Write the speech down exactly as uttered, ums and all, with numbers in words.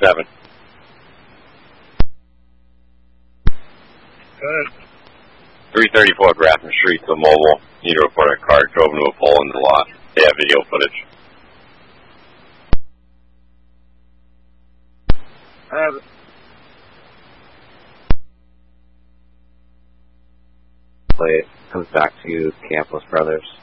seven. Good. three thirty-four Grafton Street to mobile. Need to report a car drove into a pole in the lot. They have video footage. I have it. Play comes back to Campos Brothers.